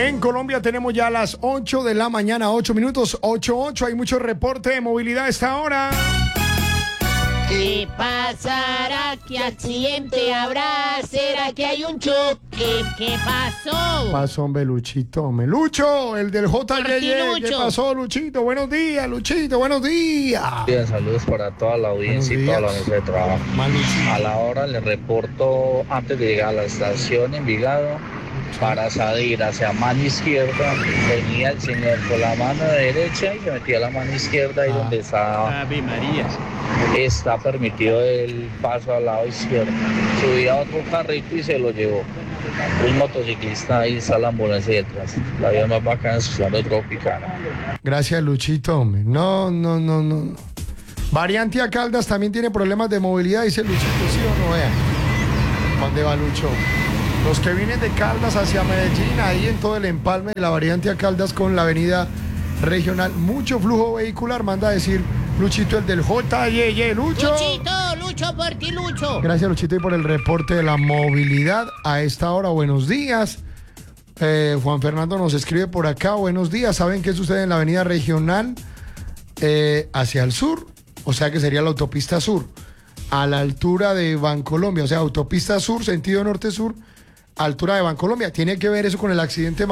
En Colombia tenemos ya las 8 de la mañana, 8 minutos, 8:08. Hay mucho reporte de movilidad a esta hora. ¿Qué pasará? ¿Qué accidente habrá? ¿Será que hay un choque? ¿Qué pasó? Pasó, hombre, Luchito, hombre. Lucho, el del JYY. ¿Qué Lucho. pasó, Luchito? Buenos días, Luchito, buenos días. Bien, saludos para toda la audiencia y toda la mesa de trabajo. A la hora le reporto antes de llegar a la estación Envigado para salir hacia mano izquierda. Venía el señor con la mano derecha y se metía la mano izquierda ahí donde está. Ave María. Está permitido el paso al lado izquierdo. Subía otro carrito y se lo llevó. Un motociclista ahí está la ambulancia detrás. La vida más bacana es Suano Tropicana. Gracias, Luchito, hombre. No. Variante a Caldas también tiene problemas de movilidad, dice Luchito, ¿sí o no? Vean. ¿Dónde va Lucho? Los que vienen de Caldas hacia Medellín, ahí en todo el empalme de la variante a Caldas con la avenida regional, mucho flujo vehicular, manda a decir Luchito, el del JYY. Lucho. Lucho, por ti, Lucho. Gracias, Luchito, y por el reporte de la movilidad a esta hora. Buenos días. Juan Fernando nos escribe por acá. Buenos días. ¿Saben qué sucede en la avenida regional hacia el sur? O sea que sería la autopista sur, a la altura de Bancolombia. O sea, autopista sur, sentido norte-sur, altura de Bancolombia. ¿Tiene que ver eso con el accidente